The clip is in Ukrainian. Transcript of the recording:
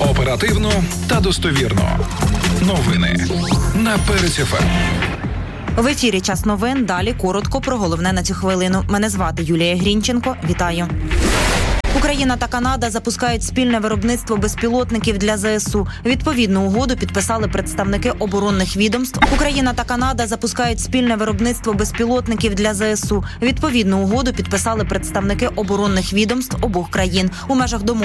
Оперативно та достовірно. Новини на Перець ФМ. В ефірі «Час новин». Далі коротко про головне на цю хвилину. Мене звати Юлія Грінченко. Вітаю. Україна та Канада запускають спільне виробництво безпілотників для ЗСУ. Відповідну угоду підписали представники оборонних відомств. Україна та Канада запускають спільне виробництво безпілотників для ЗСУ. Відповідну угоду підписали представники оборонних відомств обох країн. У межах домовленості